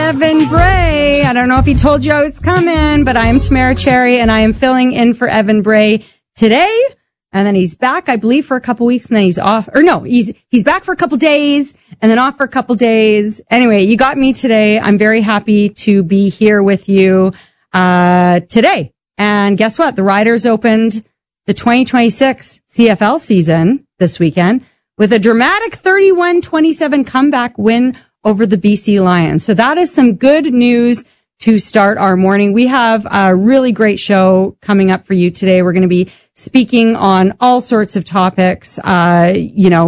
Evan Bray. I don't know if he told you I was coming, but I am Tamara Cherry, and I am filling in for Evan Bray today. And then he's back, I believe, for a couple weeks, and then he's off. Or no, he's back for a couple days, and then off for a couple days. Anyway, you got me today. I'm very happy to be here with you today. And guess what? The Riders opened the 2026 CFL season this weekend with a dramatic 31-27 comeback win over the BC Lions. So that is some good news to start our morning. We have a really great show coming up for you today. We're going to be speaking on all sorts of topics,